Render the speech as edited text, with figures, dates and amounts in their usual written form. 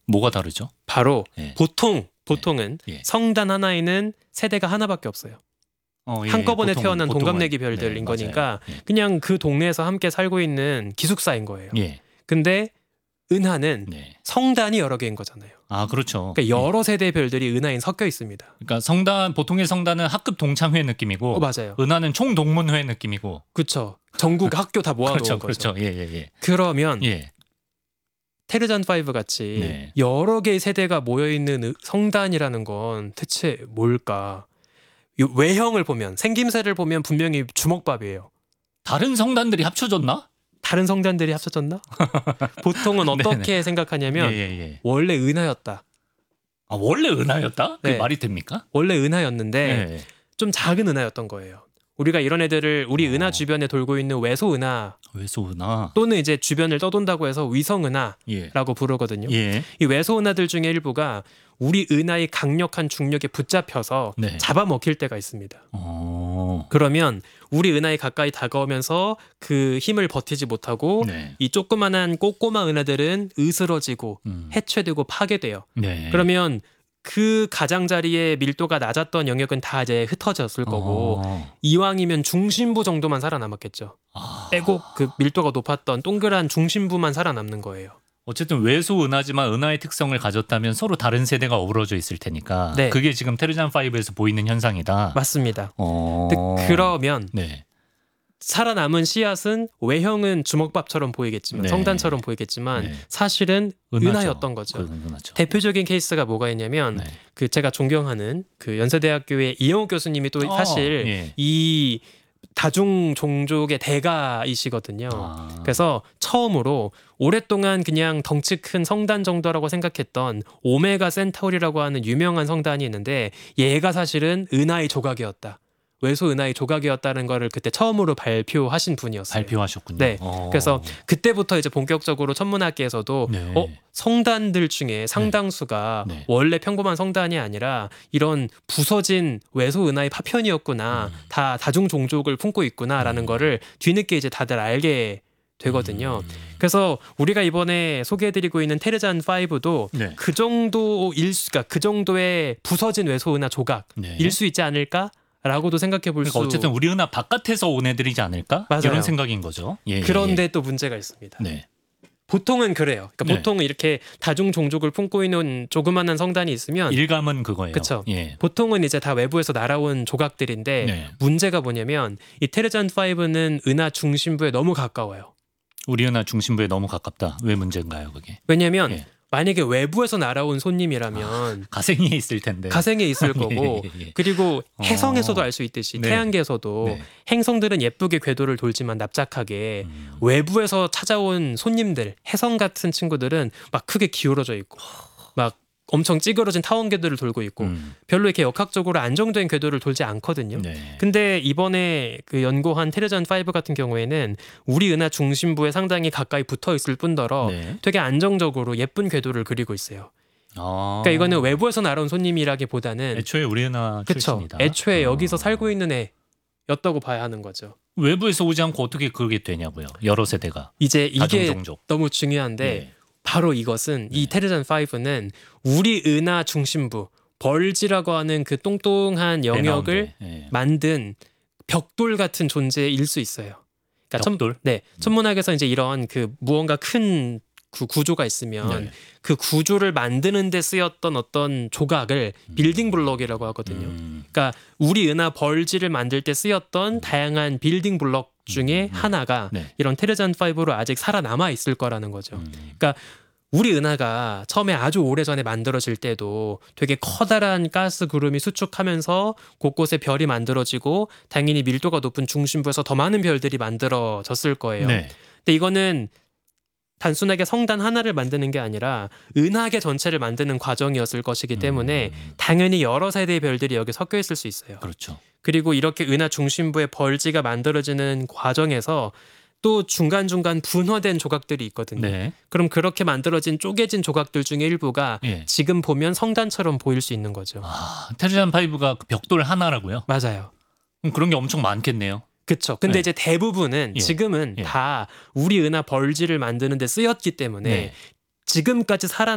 뭐가 다르죠? 바로 예. 보통은 예. 성단 하나에는 세대가 하나밖에 없어요. 예, 한꺼번에 보통은, 태어난 보통은. 동갑내기 별들인 네, 거니까 맞아요. 그냥 그 동네에서 함께 살고 있는 기숙사인 거예요. 예. 근데 은하는 네. 성단이 여러 개인 거잖아요. 아, 그렇죠. 그러니까 여러 세대 별들이 은하에 섞여 있습니다. 그러니까 보통의 성단은 학급 동창회 느낌이고 맞아요. 은하는 총동문회 느낌이고. 그렇죠. 전국 학교 다 모아놓은 그렇죠. 거죠. 그렇죠. 예. 그러면 예. 테르잔 5 같이 네. 여러 개의 세대가 모여있는 성단이라는 건 대체 뭘까? 이 외형을 보면, 생김새를 보면 분명히 주먹밥이에요. 다른 성단들이 합쳐졌나? 다른 성단들이 합쳐졌나? 보통은 어떻게 생각하냐면 예. 원래 은하였다. 아, 원래 은하였다? 그게 네. 말이 됩니까? 원래 은하였는데 예. 좀 작은 은하였던 거예요. 우리가 이런 애들을 우리 은하 주변에 돌고 있는 외소 은하 외소 은하. 또는 이제 주변을 떠돈다고 해서 위성 은하라고 예. 부르거든요. 예. 이 외소 은하들 중에 일부가 우리 은하의 강력한 중력에 붙잡혀서 네. 잡아먹힐 때가 있습니다. 그러면 우리 은하에 가까이 다가오면서 그 힘을 버티지 못하고 네. 이 조그만한 꼬꼬마 은하들은 으스러지고 해체되고 파괴돼요. 네. 그러면 그 가장자리의 밀도가 낮았던 영역은 다 이제 흩어졌을 거고 이왕이면 중심부 정도만 살아남았겠죠. 빼고 그 밀도가 높았던 동그란 중심부만 살아남는 거예요. 어쨌든 외소 은하지만 은하의 특성을 가졌다면 서로 다른 세대가 어우러져 있을 테니까 네. 그게 지금 테르잔 5에서 보이는 현상이다. 맞습니다. 근데 그러면 네. 살아남은 씨앗은 외형은 주먹밥처럼 보이겠지만 네. 성단처럼 보이겠지만 네. 사실은 은하였던 거죠. 은하죠. 대표적인 케이스가 뭐가 있냐면 네. 그 제가 존경하는 그 연세대학교의 이영욱 교수님이 또 사실 예. 이 다중 종족의 대가이시거든요. 그래서 처음으로 오랫동안 그냥 덩치 큰 성단 정도라고 생각했던 오메가 센타우리라고 하는 유명한 성단이 있는데 얘가 사실은 은하의 조각이었다. 외소 은하의 조각이었다는 거를 그때 처음으로 발표하신 분이었어요. 발표하셨군요. 네. 그래서 그때부터 이제 본격적으로 천문학계에서도 네. 성단들 중에 상당수가 네. 원래 평범한 성단이 아니라 이런 부서진 외소 은하의 파편이었구나. 다 다중 종족을 품고 있구나라는 거를 뒤늦게 이제 다들 알게 되거든요. 그래서 우리가 이번에 소개해드리고 있는 테르잔 5도 네. 그 정도의 부서진 외소 은하 조각일 수 있지 않을까? 라고도 생각해 볼 수. 그러니까 어쨌든 우리 은하 바깥에서 온 애들이지 않을까? 맞아요. 이런 생각인 거죠. 그런데 또 문제가 있습니다. 네. 보통은 그래요. 그러니까 네. 보통은 이렇게 다중 종족을 품고 있는 조그마한 성단이 있으면 일감은 그거예요. 그렇죠. 예. 보통은 이제 다 외부에서 날아온 조각들인데 네. 문제가 뭐냐면 이 테르잔 5는 은하 중심부에 너무 가까워요. 우리 은하 중심부에 너무 가깝다. 왜 문제인가요, 그게? 왜냐면 예. 만약에 외부에서 날아온 손님이라면 가생에 있을 텐데. 가생에 있을 거고 예. 그리고 해성에서도 알 수 있듯이 네. 태양계에서도 네. 행성들은 예쁘게 궤도를 돌지만 납작하게 외부에서 찾아온 손님들 해성 같은 친구들은 막 크게 기울어져 있고 막 엄청 찌그러진 타원 궤도를 돌고 있고 별로 이렇게 역학적으로 안정된 궤도를 돌지 않거든요. 네. 근데 이번에 그 연구한 테르잔 5 같은 경우에는 우리 은하 중심부에 상당히 가까이 붙어 있을 뿐더러 네. 되게 안정적으로 예쁜 궤도를 그리고 있어요. 아. 그러니까 이거는 외부에서 날아온 손님이라기보다는 애초에 우리 은하 그쵸. 출신이다. 애초에 여기서 살고 있는 애였다고 봐야 하는 거죠. 외부에서 오지 않고 어떻게 그러게 되냐고요. 여러 세대가. 이제 이게 다중종족. 너무 중요한데 네. 바로 이것은 이 테르잔 5는 우리 은하 중심부 벌지라고 하는 그 똥똥한 영역을 네. 만든 벽돌 같은 존재일 수 있어요. 그러니까 벽돌? 천문학에서 이제 이런 그 무언가 큰 그 구조가 있으면 네. 그 구조를 만드는 데 쓰였던 어떤 조각을 빌딩 블럭이라고 하거든요. 그러니까 우리 은하 벌지를 만들 때 쓰였던 다양한 빌딩 블럭 중에 하나가 네. 이런 테르잔 5로 아직 살아남아 있을 거라는 거죠. 그러니까 우리 은하가 처음에 아주 오래전에 만들어질 때도 되게 커다란 가스 구름이 수축하면서 곳곳에 별이 만들어지고 당연히 밀도가 높은 중심부에서 더 많은 별들이 만들어졌을 거예요. 네. 근데 이거는 단순하게 성단 하나를 만드는 게 아니라 은하계 전체를 만드는 과정이었을 것이기 때문에 당연히 여러 세대의 별들이 여기 섞여 있을 수 있어요. 그렇죠. 그리고 이렇게 은하 중심부에 벌지가 만들어지는 과정에서 또 중간중간 분화된 조각들이 있거든요. 네. 그럼 그렇게 만들어진 쪼개진 조각들 중에 일부가 예. 지금 보면 성단처럼 보일 수 있는 거죠. 테르잔 5가 벽돌 하나라고요? 맞아요. 그런 게 엄청 많겠네요. 그렇죠. 근데 네. 이제 대부분은 예. 지금은 예. 다 우리 은하 벌지를 만드는 데 쓰였기 때문에 네. 지금까지 살아